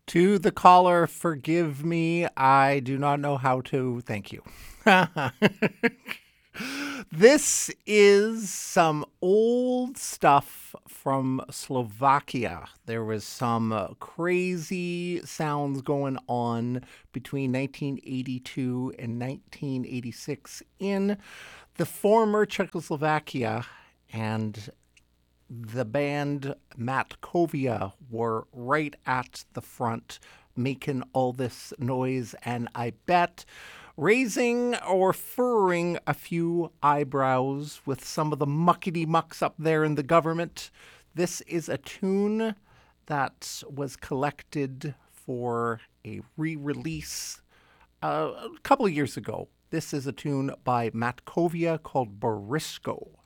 To the caller, forgive me. I do not know how to thank you. This is some old stuff from Slovakia. There was some crazy sounds going on between 1982 and 1986 in the former Czechoslovakia, and the band Matkovia were right at the front making all this noise, and I bet raising or furrowing a few eyebrows with some of the muckety mucks up there in the government. This is a tune that was collected for a re-release a couple of years ago. This is a tune by Matkovia called Borisco.